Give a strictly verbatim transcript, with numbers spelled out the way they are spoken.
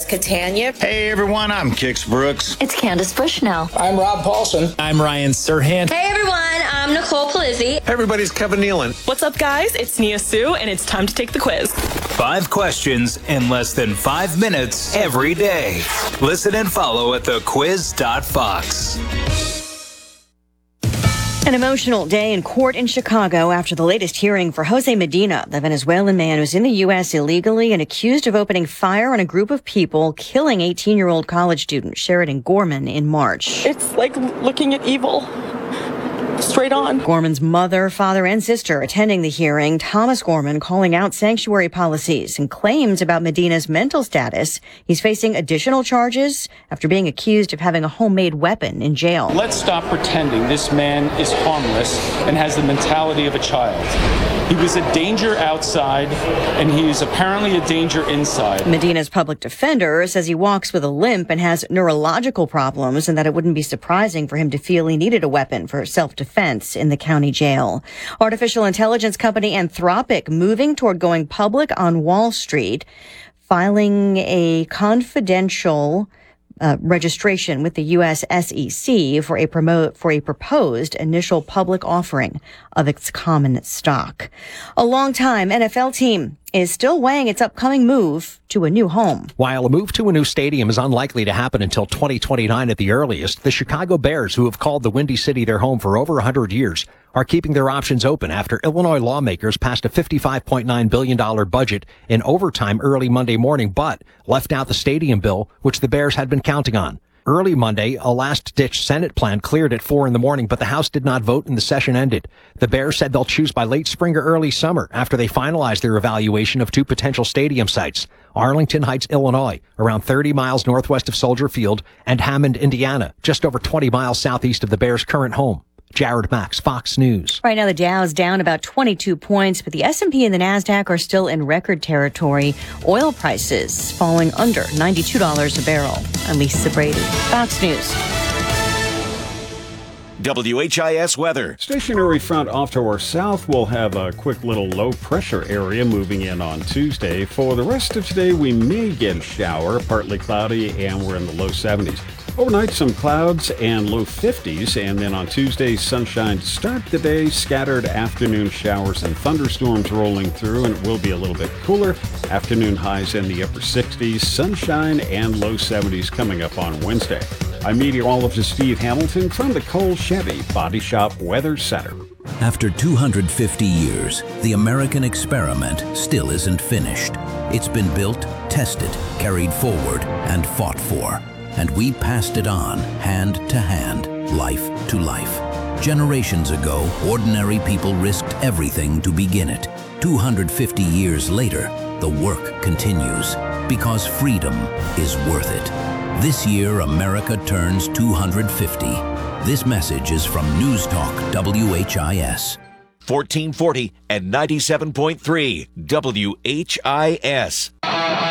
Catania. Hey everyone, I'm Kix Brooks. It's Candace Bushnell. I'm Rob Paulson. I'm Ryan Serhant. Hey everyone, I'm Nicole Palizzi. Hey everybody's Kevin Nealon. What's up guys? It's Nia Sue and it's time to take the quiz. Five questions in less than five minutes every day. Listen and follow at the quiz dot fox. An emotional day in court in Chicago after the latest hearing for Jose Medina, the Venezuelan man who's in the U S illegally and accused of opening fire on a group of people, killing eighteen-year-old college student Sheridan Gorman in March. It's like looking at evil. Straight on. Gorman's mother, father, and sister attending the hearing. Thomas Gorman calling out sanctuary policies and claims about Medina's mental status. He's facing additional charges after being accused of having a homemade weapon in jail. Let's stop pretending this man is harmless and has the mentality of a child. He was a danger outside, and he is apparently a danger inside. Medina's public defender says he walks with a limp and has neurological problems, and that it wouldn't be surprising for him to feel he needed a weapon for self-defense. Defense in the county jail. Artificial intelligence company Anthropic moving toward going public on Wall Street, filing a confidential uh, registration with the U S S E C for a promote for a proposed initial public offering of its common stock. A longtime N F L team is still weighing its upcoming move to a new home. While a move to a new stadium is unlikely to happen until twenty twenty-nine at the earliest, the Chicago Bears, who have called the Windy City their home for over one hundred years, are keeping their options open after Illinois lawmakers passed a fifty-five point nine billion dollars budget in overtime early Monday morning, but left out the stadium bill, which the Bears had been counting on. Early Monday, a last-ditch Senate plan cleared at four in the morning, but the House did not vote and the session ended. The Bears said they'll choose by late spring or early summer after they finalize their evaluation of two potential stadium sites, Arlington Heights, Illinois, around thirty miles northwest of Soldier Field, and Hammond, Indiana, just over twenty miles southeast of the Bears' current home. Jared Max, Fox News. Right now, the Dow's down about twenty-two points, but the S and P and the NASDAQ are still in record territory. Oil prices falling under ninety-two dollars a barrel. I'm Lisa Brady, Fox News. W H I S weather. Stationary front off to our south will have a quick little low pressure area moving in on Tuesday. For the rest of today, we may get a shower, partly cloudy, and we're in the low seventies. Overnight, some clouds and low fifties, and then on Tuesday, sunshine to start the day, scattered afternoon showers and thunderstorms rolling through, and it will be a little bit cooler. Afternoon highs in the upper sixties, sunshine and low seventies coming up on Wednesday. I'm meteorologist Steve Hamilton from the Cole Chevy Body Shop Weather Center. After two hundred fifty years, the American experiment still isn't finished. It's been built, tested, carried forward, and fought for. And we passed it on, hand to hand, life to life. Generations ago, ordinary people risked everything to begin it. two hundred fifty years later, the work continues, because freedom is worth it. This year, America turns two hundred fifty. This message is from News Talk W H I S. fourteen forty and ninety-seven point three W H I S.